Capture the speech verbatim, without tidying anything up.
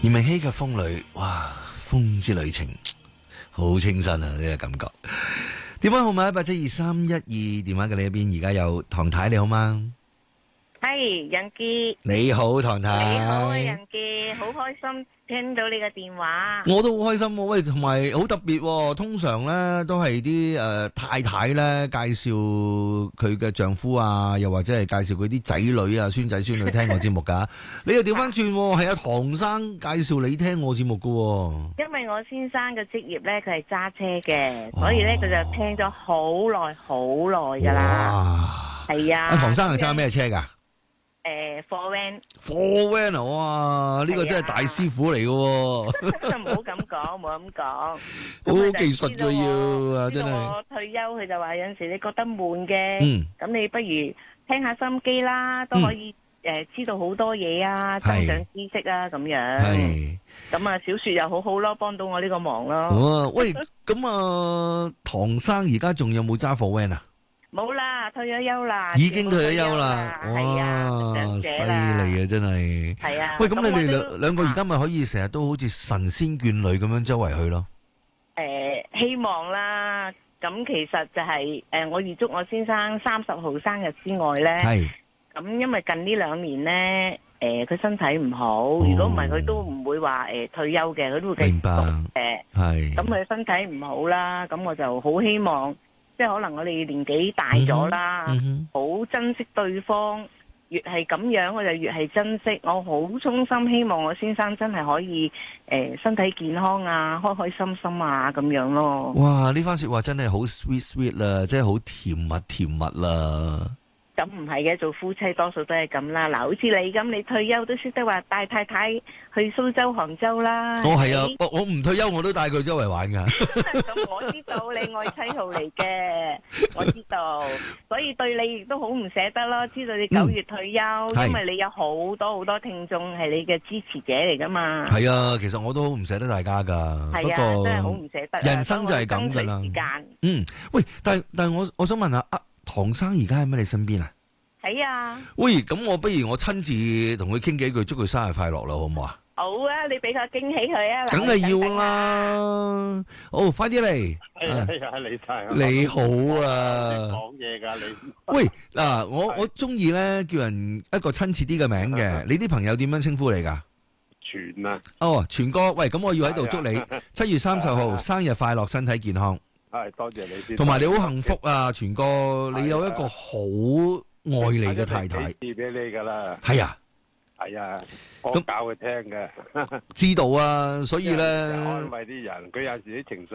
炎明熹嘅風裏，哇，風之旅程好清新啊！呢、這個感覺。電話號碼一八七二三一二，電話嘅你一邊，而家有唐太，你好嗎？ 係楊傑， 你好，唐太。 你好啊，楊傑，好開心聽到你嘅電話。 我都好開心喎，喂，同埋好特別喎。通常咧都係啲誒太太咧介紹佢嘅丈夫啊，又或者係介紹佢啲仔女啊、孫仔孫女聽我節目噶。你又調翻轉，係阿唐生介紹你聽我節目噶。 因為我先生嘅職業咧，佢係揸車嘅，所以咧佢就聽咗好耐好耐噶啦。 哇， 係啊。 阿唐生係揸咩車噶？ 誒，貨 van， 貨 van 啊！哇，呢個真係大師傅嚟嘅喎。 唔好咁講，唔好咁講。 好技術嘅要啊，真係。 我退休，佢就話有陣時你覺得悶嘅， 嗯， 咁你不如聽下心機啦，都可以誒知道好多嘢啊，增長知識啊，咁樣。 係。 咁啊，小說又好好咯，幫到我呢個忙咯。 哇，喂，咁啊，唐生而家仲有冇揸貨 van 啊？ 冇啦，退咗休啦， 已經退咗休啦， 係啊， 犀利啊，真係。 係啊。 喂，咁你哋兩兩個而家咪可以成日都好似神仙眷侶咁樣周圍去咯？ 誒，希望啦。咁其實就係誒，我預祝我先生三十號生日之外咧， 係。 咁因為近呢兩年咧，誒，佢身體唔好，如果唔係佢都唔會話誒退休嘅，佢都會繼續誒。 係。 咁佢身體唔好啦，咁我就好希望。即係可能我哋年紀大咗啦，好、嗯嗯、珍惜對方，越係咁樣我就越係珍惜。我好衷心希望我先生真係可以誒、呃、身體健康啊，開開心心啊咁樣咯。 哇！呢番說話真係好 sweet sweet 啦，真係好甜蜜甜蜜啦。 咁唔係嘅，做夫妻多數都係咁啦。嗱，好似你咁，你退休都識得話帶太太去蘇州、杭州啦。 哦，係啊，我我唔退休我都帶佢周圍玩噶。 咁我知道你愛妻號嚟嘅，我知道，所以對你亦都好唔捨得咯。知道你九月退休，嗯、因為你有好多好多聽眾係你嘅支持者嚟噶嘛。係啊，其實我都好唔捨得大家噶。 係啊，不過真係好唔捨得。 人生就係咁噶啦。嗯，喂，但係但係我我想問下啊。唐生而家喺乜你身邊啊？ 係啊。 喂，咁我不如我親自同佢傾幾句，祝佢生日快樂啦，好唔好啊？ 好啊，你俾個驚喜佢啊！ 梗係要啦。好，快啲嚟。 係啊，你太你好啊。 講嘢噶你。 喂，嗱，我我中意咧叫人一個親切啲嘅名嘅，你啲朋友點樣稱呼你噶？ 全啊。哦， 全哥，喂，咁我要喺度祝你七月三十號生日快樂，身體健康。 係，多謝你先。同埋你好幸福啊，全哥，你有一個好愛你嘅太太。 賜俾你噶啦。 係啊， 係啊，我教佢聽嘅。 知道啊，所以咧。 安慰啲人，佢有時啲情緒。